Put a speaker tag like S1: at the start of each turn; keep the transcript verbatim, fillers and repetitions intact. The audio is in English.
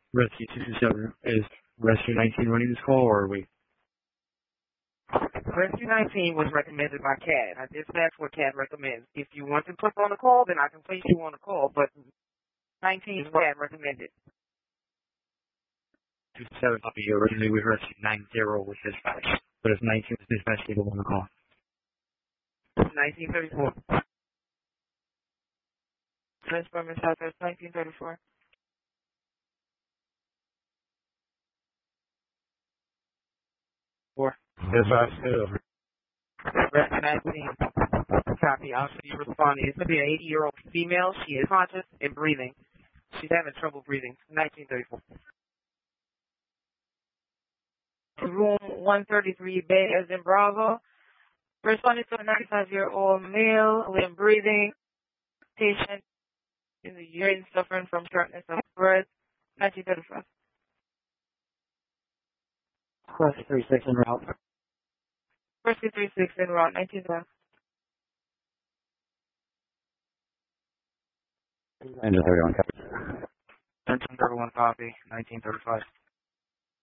S1: Rescue two two seven, is Rescue nineteen running this call, or are we?
S2: Rescue nineteen was recommended by C A D. I dispatched what C A D recommends. If you want to put on a call, then I can place you on a call, but nineteen is what C A D recommended.
S1: two two seven, copy. Originally we heard nine zero with dispatch, but if nineteen was dispatched, they go on the call.
S2: nineteen thirty-four. Transformer Southwest nineteen thirty-four. Four.
S1: Dispatch, over.
S2: Rescue nineteen. Copy. I'll see you responding. It's going to be an eighty-year-old female. She is conscious and breathing. She's having trouble breathing. nineteen thirty-four. Room one thirty-three, Bay as in Bravo. Responding to a ninety-five-year-old male with breathing. Patient in the urine suffering from shortness of breath. nineteen thirty-five.
S1: Plus three six en route.
S2: Rescue three six en route. nineteen thirty-five.
S1: Engine thirty-one, copy. Engine thirty-one, copy. nineteen thirty-five.